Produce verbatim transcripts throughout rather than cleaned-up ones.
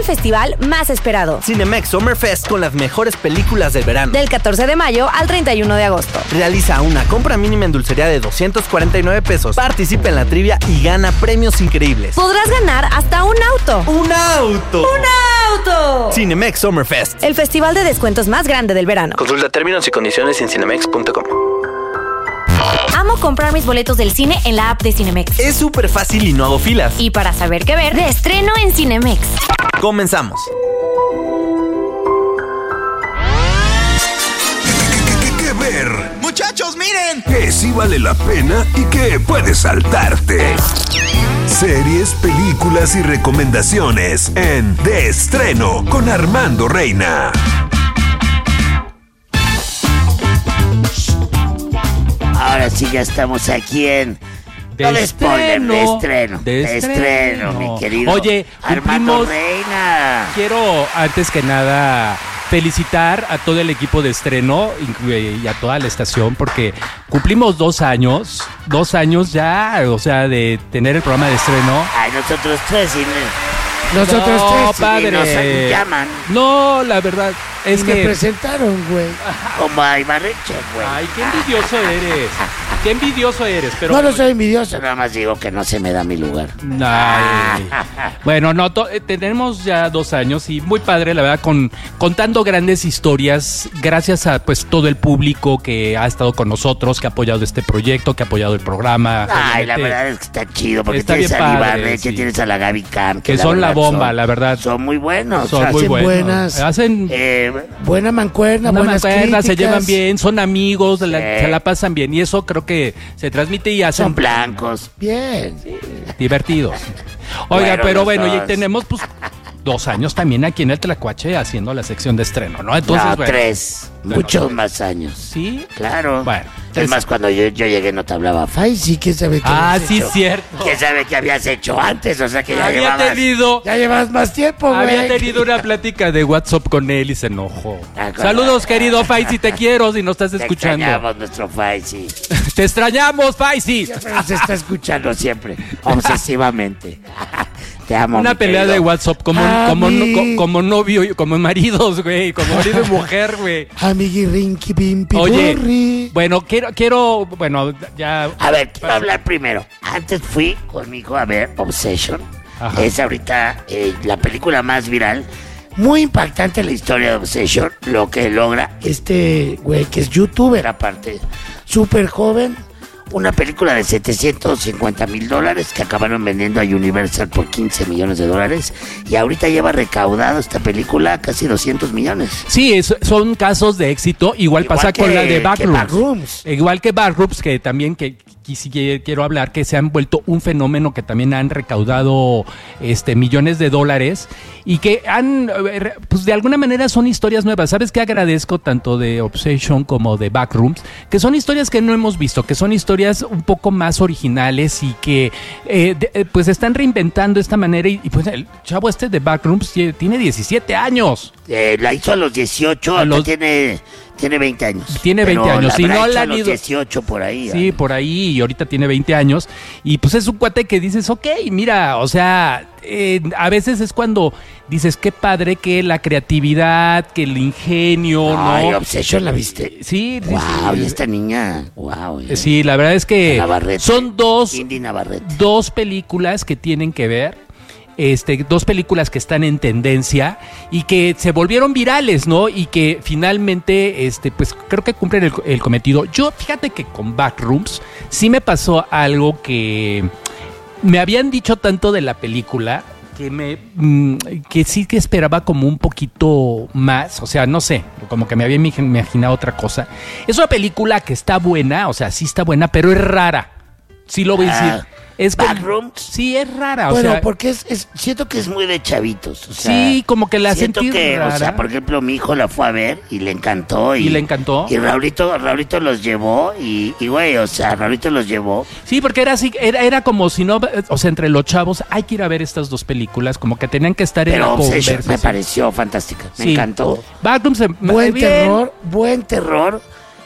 el festival más esperado. Cinemex Summer Fest con las mejores películas del verano. Del catorce de mayo al treinta y uno de agosto. Realiza una compra mínima en dulcería de doscientos cuarenta y nueve pesos. Participa en la trivia y gana premios increíbles. Podrás ganar hasta un auto. ¡Un auto! ¡Un auto! Cinemex Summer Fest. El festival de descuentos más grande del verano. Consulta términos y condiciones en cinemex punto com. Amo comprar mis boletos del cine en la app de Cinemex. Es súper fácil y no hago filas. Y para saber qué ver, de estreno en Cinemex. Comenzamos. ¿Qué, qué ver? ¡Muchachos, miren! Que sí vale la pena y que puedes saltarte. Series, películas y recomendaciones en De Estreno con Armando Reina. Ahora sí ya estamos aquí en... De no de spoiler, estreno. de estreno. De De estreno, estreno. mi querido Oye, Armando cumplimos- Reina. Quiero, antes que nada, felicitar a todo el equipo de estreno y a toda la estación porque cumplimos dos años, dos años ya, o sea, de tener el programa de estreno. Ay, nosotros tres y me- Nosotros No, tres. padre. y nos llaman No, la verdad es y que... me presentaron, güey. como a Ibarreche, güey. Ay, qué envidioso eres. Qué envidioso eres, pero... No, no soy envidioso. Yo nada más digo que no se me da mi lugar. Ay. Bueno, no, to- eh, tenemos ya dos años y muy padre, la verdad, con contando grandes historias, gracias a pues todo el público que ha estado con nosotros, que ha apoyado este proyecto, que ha apoyado el programa. Ay, la Obviamente, verdad es que está chido porque Está tienes bien a padre, Ibarreche, sí. tienes a la Gaby Camp. Que son la verdad bomba, son- la verdad. Son muy buenos. Son o sea, muy hacen buenos. buenas. Hacen eh, Buena mancuerna, una buenas mancuerna, se críticas. llevan bien, son amigos, la- Sí. se la pasan bien y eso creo que se transmite y hacen son blancos. Bien. divertidos. Oiga, Bueno, pero los bueno, dos. y tenemos pues dos años también aquí en el Tlacuache haciendo la sección de estreno, ¿no? Entonces, no, bueno, tres. Bueno, Muchos más años. sí. Claro. Bueno, es tres- más, cuando yo, yo llegué no te hablaba. Ay, sí, quién sabe qué Ah, habías sí, hecho. cierto. ¿Quién sabe qué habías hecho antes? O sea que ya Había llevabas... tenido, Ya llevas más tiempo, güey. había tenido una plática de WhatsApp con él y se enojó. Ah, con- Saludos, querido Faisy, te quiero si no estás Te escuchando. extrañamos, nuestro Faisy. Te extrañamos, Faisy. Siempre nos está escuchando siempre, obsesivamente. Te amo, Una mi pelea querido. de WhatsApp como, Ah, como, mi- no- como novio, y- como maridos, güey, como marido y mujer, güey. Amigui Rinky Pimpi Oye, Burri. bueno, quiero, quiero, bueno, ya. A ver, quiero hablar primero. Antes fui con mi hijo a ver Obsession. Ajá. Es ahorita eh, la película más viral. Muy impactante la historia de Obsession. Lo que logra este güey que es youtuber aparte. Súper joven. Una película de setecientos cincuenta mil dólares que acabaron vendiendo a Universal por quince millones de dólares. Y ahorita lleva recaudado esta película casi doscientos millones. Sí, es- son casos de éxito. Igual, Igual pasa que- con la de que Backrooms. Backrooms. Igual que Backrooms, que también que, que sí que quiero hablar, que se han vuelto un fenómeno que también han recaudado este millones de dólares y que han, eh, pues de alguna manera son historias nuevas. ¿Sabes qué agradezco tanto de Obsession como de Backrooms? Que son historias que no hemos visto, que son historias un poco más originales y que eh, de- eh, pues están reinventando esta manera y, y, pues el chavo este de Backrooms tie- tiene diecisiete años. Eh, la hizo a los dieciocho, A ahorita los- tiene, tiene veinte años. Tiene veinte Pero años, la si habrá no hecho la a han los ido- dieciocho por ahí. Sí, ¿vale? por ahí, y ahorita tiene veinte años. Y pues es un cuate que dices, ok, mira, o sea, eh, a veces es cuando dices, qué padre que la creatividad, que el ingenio, Ay, ¿no? Obsession, ¿la viste? Sí, sí, Wow, sí. y esta niña, wow. Eh, Sí, la verdad es que Navarrete. son dos, Indy Navarrete. dos películas que tienen que ver. Este, dos películas que están en tendencia y que se volvieron virales, ¿no? Y que finalmente, este, pues creo que cumplen el, el cometido. Yo, fíjate que con Backrooms sí me pasó algo que me habían dicho tanto de la película que me mm, que sí que esperaba como un poquito más, o sea, no sé, como que me había imag- imaginado otra cosa. Es una película que está buena, o sea, sí está buena, pero es rara. Sí lo voy a Ah, decir. Es como- Backrooms. Sí, es rara, o Bueno, sea, porque es, es- siento que es muy de chavitos. O sea, sí, como que la siento sentí que, rara. o sea, por ejemplo, mi hijo la fue a ver y le encantó. Y, ¿Y le encantó? Y Raulito, Raulito los llevó y, y, güey, o sea, Raulito los llevó. Sí, porque era así, era, era como si no, o sea, entre los chavos hay que ir a ver estas dos películas, como que tenían que estar en Pero la Obsession conversación. me pareció fantástica. Me Sí. encantó. Backrooms, eh, Buen bien. terror, buen terror.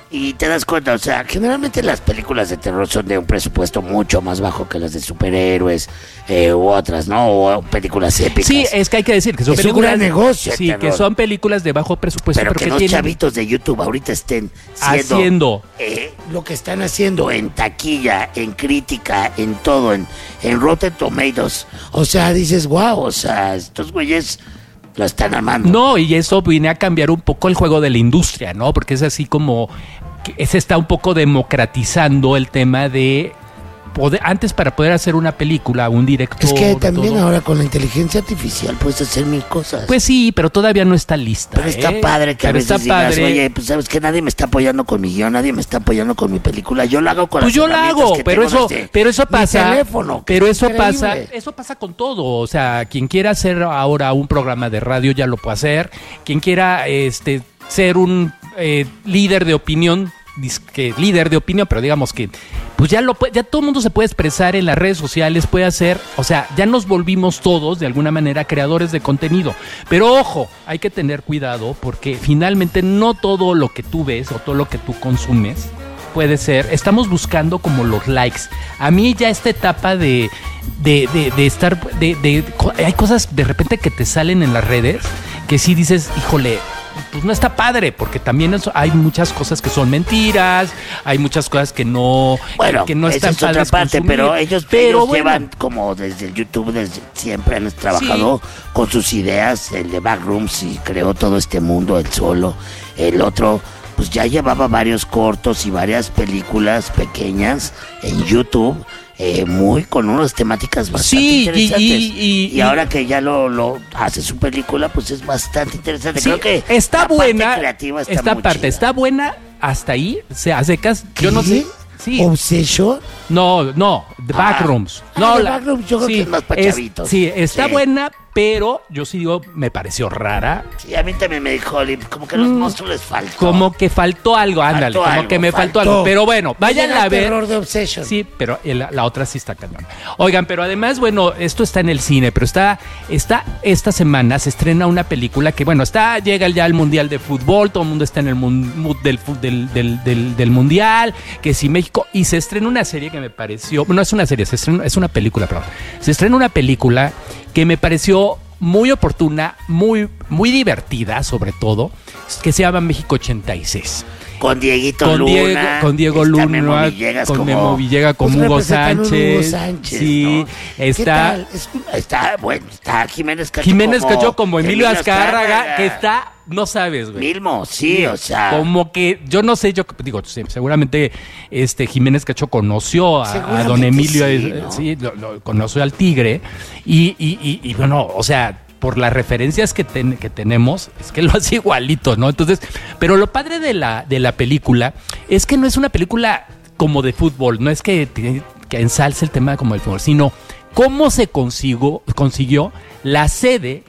Y te das cuenta, o sea, generalmente las películas de terror son de un presupuesto mucho más bajo que las de superhéroes eh, u otras, ¿no? O películas épicas. Sí, es que hay que decir que son Es un películas gran negocio el sí, terror. que son películas de bajo presupuesto, pero pero, que, que los tienen chavitos de YouTube ahorita estén siendo, haciendo eh, lo que están haciendo en taquilla, en crítica, en todo, en, en Rotten Tomatoes. O sea, dices, wow, o sea, estos güeyes lo están armando. No, y eso viene a cambiar un poco el juego de la industria, ¿no? Porque es así como que se está un poco democratizando el tema de poder, antes para poder hacer una película, un director. Es que también todo. ahora con la inteligencia artificial puedes hacer mil cosas. Pues sí, pero todavía no está lista. Pero está ¿eh? padre que Pero a veces está digas, padre. oye, pues sabes que nadie me está apoyando con mi guión, nadie me está apoyando con mi película, yo la hago con Pues las yo la herramientas hago, que pero tengo eso, desde pero eso mi pasa, teléfono, que pero es eso increíble. pasa, eso pasa con todo. O sea, quien quiera hacer ahora un programa de radio ya lo puede hacer. Quien quiera, este, ser un eh, líder de opinión, que líder de opinión, pero digamos que, pues ya lo puede, ya todo el mundo se puede expresar en las redes sociales, puede hacer, o sea, ya nos volvimos todos de alguna manera creadores de contenido. Pero ojo, hay que tener cuidado porque finalmente no todo lo que tú ves o todo lo que tú consumes puede ser, estamos buscando como los likes. A mí ya esta etapa de de, de, de estar, de, de, hay cosas de repente que te salen en las redes que sí dices, híjole, pues no está padre, porque también eso, hay muchas cosas que son mentiras, hay muchas cosas que no, Bueno, que no esa están es otra padres parte, consumir. pero ellos, Pero ellos bueno, llevan como desde el YouTube, desde siempre han trabajado con sus ideas. El de Backrooms y creó todo este mundo, el solo. El otro, pues ya llevaba varios cortos y varias películas pequeñas en YouTube. Eh, muy con unas temáticas bastante Sí, y- interesantes. y- y- Y ahora que ya lo, lo hace su película, pues es bastante interesante. sí, Creo que está la buena, parte creativa está esta muy parte chida. está buena hasta ahí, o sea, a secas, yo ¿Qué? no sé. Sí. Obsession. No, no, The Ah. Backrooms. Ah, No, The la- Backrooms yo creo que es más pa' chavitos. Sí, está Sí. buena, pero yo sí digo, me pareció rara. Sí, a mí también me dijo, Oli, como que a los Mm, monstruos les faltó. Como que faltó algo, ándale, Faltó como algo, que me faltó, faltó. algo. Pero bueno, vayan Llega a ver. Terror de Obsession. Sí, pero el- la otra sí está cañón. Oigan, pero además, bueno, esto está en el cine, pero está, está esta semana se estrena una película que, bueno, está, llega ya el Mundial de Fútbol, todo el mundo está en el mun- mood del, fu- del, del, del, del Mundial, que sí, México, y se estrena una serie que me pareció, no es una serie, se estrena, es una película, perdón, se estrena una película que me pareció muy oportuna, muy, muy divertida, sobre todo, que se llama México ochenta y seis. Con Dieguito Con Luna. Diego, con Diego está Luna, Memo Villegas con como- Memo Villegas, con pues Hugo representan a un Sánchez, Hugo Sánchez, sí, ¿no? ¿Qué está tal? Es- está, bueno, está Jiménez Cacho Jiménez como, Cacho como Emilio Azcárraga, que está, no sabes, güey. Milmo, sí, o sea. Como que, yo no sé, yo digo, sí, seguramente este Jiménez Cacho conoció a, a Seguramente don Emilio, sí, eh, ¿no? sí, lo, lo conoció al Tigre, y, y, y, y bueno, o sea, por las referencias que, ten- que tenemos, es que lo hace igualito, ¿no? Entonces, pero lo padre de la, de la película es que no es una película como de fútbol, no es que, te- que ensalce el tema como del fútbol, sino cómo se consiguió, consiguió la sede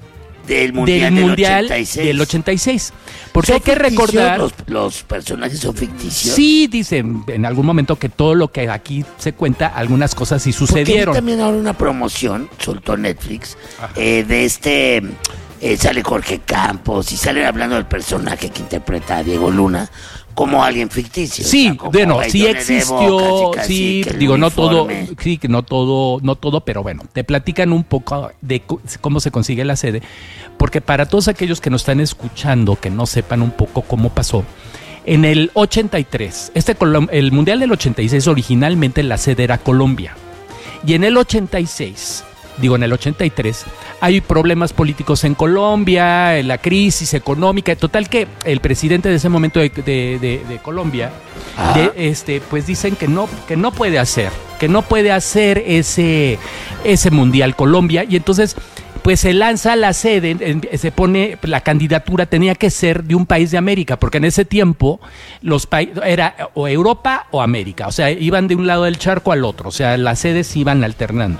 del Mundial del del, Mundial ochenta y seis. del ochenta y seis. Porque ¿Son hay que ficticios? recordar... Los, los personajes son ficticios. Sí, dicen en algún momento que todo lo que aquí se cuenta, algunas cosas sí Porque vi sucedieron. también ahora una promoción, soltó Netflix, eh, de este. eh, sale Jorge Campos y salen hablando del personaje que interpreta a Diego Luna como alguien ficticio. o Sí, sea, como, bueno, "Ay, sí yo le debo existió, casi, casi sí, que el digo, no todo, uniforme". sí, que no todo, no todo, pero bueno, te platican un poco de cu- cómo se consigue la sede, porque para todos aquellos que nos están escuchando, que no sepan un poco cómo pasó, en el ochenta y tres, este Colom- el Mundial del ochenta y seis originalmente la sede era Colombia, y en el ochenta y seis, digo en el ochenta y tres, hay problemas políticos en Colombia, la crisis económica, total que el presidente de ese momento de, de- de- de Colombia, Ah. de, este, pues dicen que no, que no puede hacer, que no puede hacer ese, ese Mundial Colombia, y entonces pues se lanza la sede, en- se pone, la candidatura tenía que ser de un país de América, porque en ese tiempo los países, era o Europa o América, o sea, iban de un lado del charco al otro, o sea, las sedes iban alternando.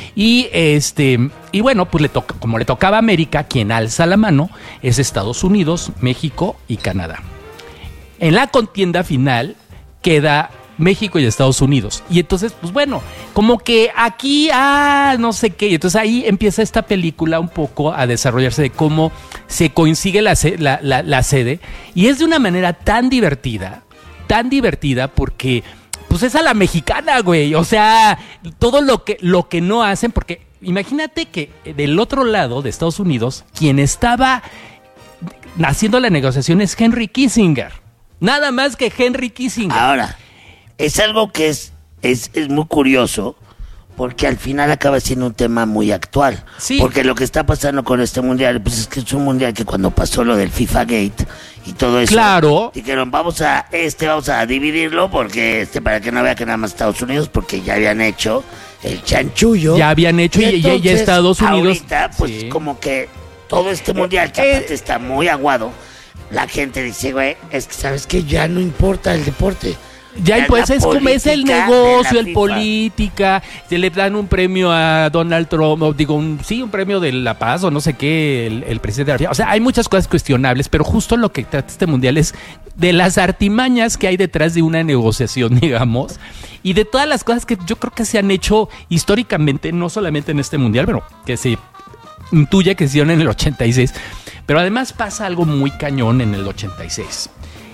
Y este, y bueno, pues le toca, como le tocaba a América, quien alza la mano es Estados Unidos, México y Canadá. En la contienda final queda México y Estados Unidos. Y entonces, pues bueno, como que aquí, ah, no sé qué. Y entonces ahí empieza esta película un poco a desarrollarse de cómo se consigue la, se- la, la- la sede. Y es de una manera tan divertida. tan divertida porque pues es a la mexicana, güey. O sea, todo lo que, lo que no hacen, porque imagínate que del otro lado de Estados Unidos, quien estaba haciendo la negociación es Henry Kissinger. Nada más que Henry Kissinger. Ahora, es algo que es, es, es muy curioso, porque al final acaba siendo un tema muy actual. Sí. Porque lo que está pasando con este mundial, pues es que es un mundial que cuando pasó lo del FIFA Gate y todo eso, claro, dijeron, vamos a este, vamos a dividirlo, porque este, para que no vea que nada más Estados Unidos, porque ya habían hecho el chanchullo. Ya habían hecho y, y, y Estados Unidos. Ahorita, pues sí. como que todo este mundial, que Eh, aparte está muy aguado, la gente dice, güey, es que sabes que ya no importa el deporte. Ya, La- pues la es como es el política negocio, de la el FIFA. política, se le dan un premio a Donald Trump, o digo, un, sí, un premio de la paz o no sé qué, el, el presidente de la FIFA. O sea, hay muchas cosas cuestionables, pero justo lo que trata este mundial es de las artimañas que hay detrás de una negociación, digamos, y de todas las cosas que yo creo que se han hecho históricamente, no solamente en este mundial, pero que se intuye que se hicieron en el ochenta y seis, pero además pasa algo muy cañón en el ochenta y seis.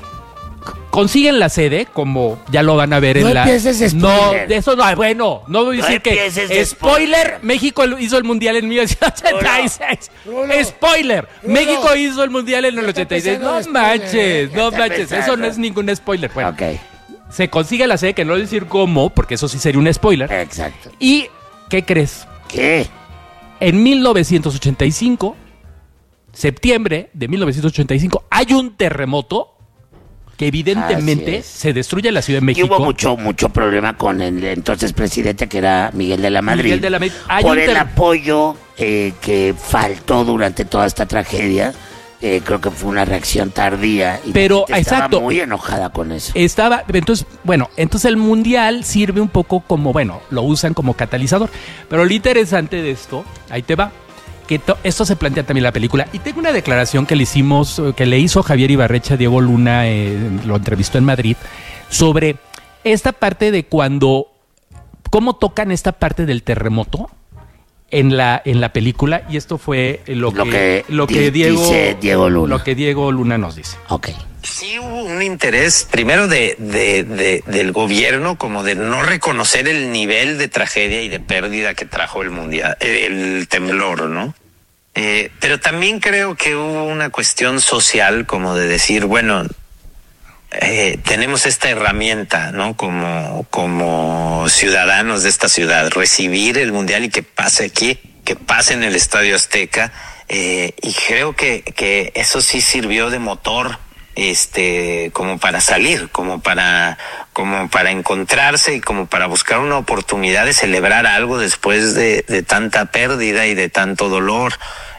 Consiguen la sede, como ya lo van a ver No en la... empieces No, spoiler. de eso no, bueno, no voy a No decir que... empieces de Spoiler, spoiler. México hizo el Mundial en mil novecientos ochenta y seis. Rulo, Spoiler, Rulo. México hizo el Mundial en el Ya está ochenta y seis. empezando No el spoiler, manches, ya no está manches, eso empezando. no es ningún spoiler. Bueno, Ok, se consigue la sede, que no voy a decir cómo, porque eso sí sería un spoiler. exacto. ¿Y qué crees? ¿Qué? En mil novecientos ochenta y cinco, septiembre de mil novecientos ochenta y cinco, hay un terremoto que evidentemente Así es. se destruye la Ciudad de Y México. hubo mucho mucho problema con el entonces presidente, que era Miguel de la Madrid. Miguel de la Madrid. Hay por un el ter- apoyo eh, que faltó durante toda esta tragedia. Eh, creo que fue una reacción tardía. Y Pero, la gente estaba exacto. muy enojada con eso. Estaba, entonces, bueno, entonces el mundial sirve un poco como, bueno, lo usan como catalizador. Pero lo interesante de esto, ahí te va, que to- esto se plantea también en la película. Y tengo una declaración que le hicimos, eh, que le hizo Javier Ibarrecha a Diego Luna, eh, lo entrevistó en Madrid, sobre esta parte de cuando, cómo tocan esta parte del terremoto en la en la película, y esto fue lo, Lo que, que lo que di- Diego dice Diego Luna. lo que Diego Luna nos dice. Ok. Sí hubo un interés primero de, de, de- del gobierno, como de no reconocer el nivel de tragedia y de pérdida que trajo el mundial, el temblor, ¿no? Eh, pero también creo que hubo una cuestión social, como de decir, bueno, eh, tenemos esta herramienta, ¿no? Como, como ciudadanos de esta ciudad, recibir el mundial y que pase aquí, que pase en el Estadio Azteca, eh, y creo que, que eso sí sirvió de motor, este, como para salir, como para, como para encontrarse y como para buscar una oportunidad de celebrar algo después de, de tanta pérdida y de tanto dolor.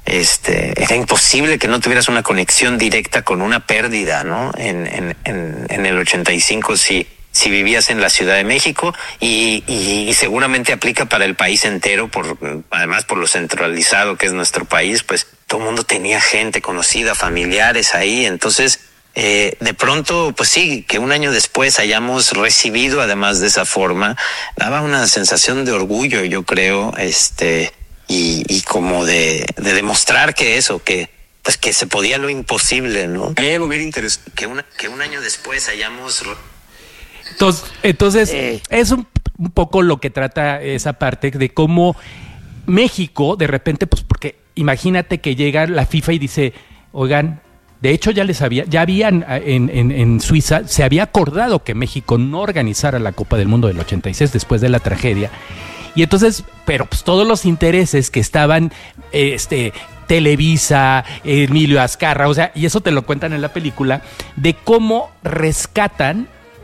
Este, era imposible que no tuvieras una conexión directa con una pérdida, ¿no? En, en, en, en el ochenta y cinco, si, si vivías en la Ciudad de México, y, y, y seguramente aplica para el país entero, por, además por lo centralizado que es nuestro país, pues todo el mundo tenía gente conocida, familiares ahí, entonces, eh, de pronto, pues sí, que un año después hayamos recibido además de esa forma, daba una sensación de orgullo, yo creo, este, y, y como de, de demostrar que eso, que pues que se podía lo imposible, ¿no? A mí me hubiera interesado. Que, una, que un año después hayamos... Entonces, entonces Eh. es un, un poco lo que trata esa parte de cómo México, de repente, pues porque imagínate que llega la FIFA y dice, oigan, de hecho ya les había, ya habían en, en, en Suiza, se había acordado que México no organizara la Copa del Mundo del ochenta y seis después de la tragedia. Y entonces, pero pues todos los intereses que estaban, este, Televisa, Emilio Azcarra, o sea, y eso te lo cuentan en la película, de cómo rescatan,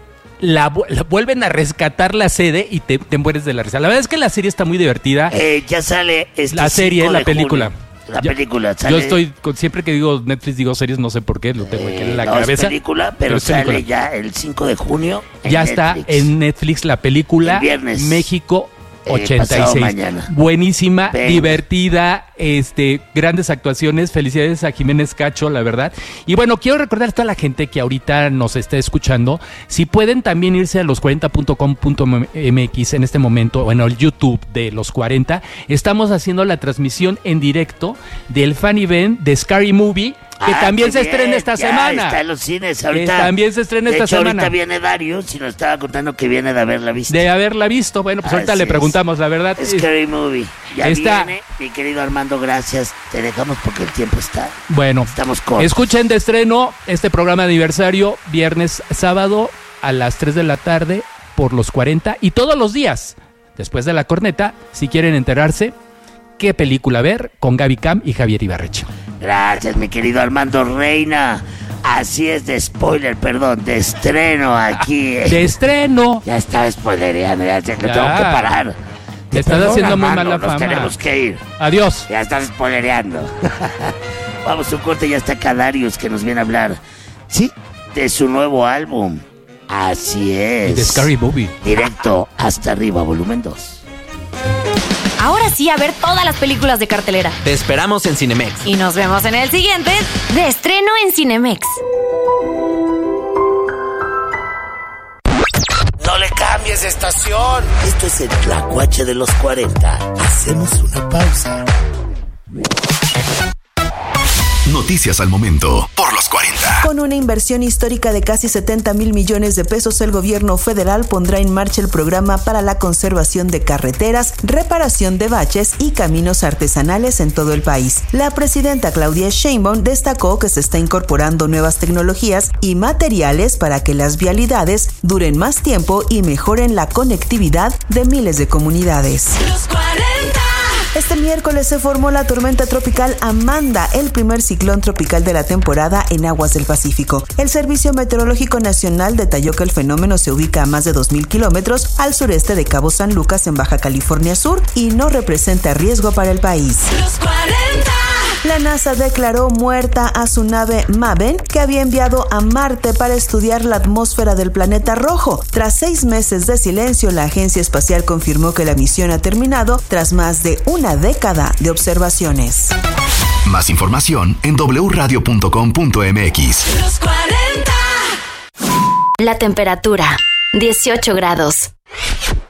la, la vuelven a rescatar la sede y te, te mueres de la risa. La verdad es que la serie está muy divertida. Eh, ya sale este La serie, cinco la de película. junio. La Ya- película sale. Yo estoy, con- siempre que digo Netflix digo series, no sé por qué, lo tengo aquí eh, en la no, cabeza. es película, pero, es sale película. ya el cinco de junio. en Ya está Netflix. en Netflix la película El viernes. México Eh, ochenta y pasado seis. mañana. Buenísima, Venga. divertida, este, grandes actuaciones. Felicidades a Jiménez Cacho, la verdad. Y bueno, quiero recordar a toda la gente que ahorita nos está escuchando, si pueden también irse a los cuarenta punto com punto m x en este momento, bueno, el YouTube de Los cuarenta. Estamos haciendo la transmisión en directo del fan event de Scary Movie. que Ah, también qué se estrena bien, esta ya semana. Está en los cines Que ahorita. también se estrena de esta hecho, semana. Ahorita viene Darius y nos estaba contando que viene de haberla visto. De haberla visto. Bueno, pues ahorita Así le es. preguntamos, la verdad. Scary Movie. Ya Esta- viene, mi querido Armando, gracias. Te dejamos porque el tiempo está. Bueno, Estamos cortos. escuchen de estreno este programa de aniversario viernes, sábado a las tres de la tarde por los cuarenta y todos los días después de la corneta si quieren enterarse qué película ver con Gaby Cam y Javier Ibarreche. Gracias, mi querido Armando Reina. Así es, de spoiler, perdón, de estreno aquí. De estreno. Ya estaba spoilereando, ya sé que Ya. tengo que parar. Te estás Perdona, haciendo muy Armando, mala nos fama. tenemos que ir. Adiós. Ya estás spoilereando. Vamos, un corte, ya está acá Darius que nos viene a hablar. Sí, de su nuevo álbum. Así es. De Scary Movie. Directo hasta arriba, volumen dos. Ahora sí, a ver todas las películas de cartelera. Te esperamos en Cinemex. Y nos vemos en el siguiente de estreno en Cinemex. No le cambies de estación. Esto es el Tlacuache de los cuarenta. Hacemos una pausa. Noticias al momento por los cuarenta. Con una inversión histórica de casi setenta mil millones de pesos, el gobierno federal pondrá en marcha el programa para la conservación de carreteras, reparación de baches y caminos artesanales en todo el país. La presidenta Claudia Sheinbaum destacó que se está incorporando nuevas tecnologías y materiales para que las vialidades duren más tiempo y mejoren la conectividad de miles de comunidades. Este miércoles se formó la tormenta tropical Amanda, el primer ciclón tropical de la temporada en aguas del Pacífico. El Servicio Meteorológico Nacional detalló que el fenómeno se ubica a más de dos mil kilómetros al sureste de Cabo San Lucas en Baja California Sur y no representa riesgo para el país. La NASA declaró muerta a su nave Maven, que había enviado a Marte para estudiar la atmósfera del planeta rojo. Tras seis meses de silencio, la agencia espacial confirmó que la misión ha terminado tras más de una década de observaciones. Más información en doble u radio punto com punto m x. La temperatura, dieciocho grados.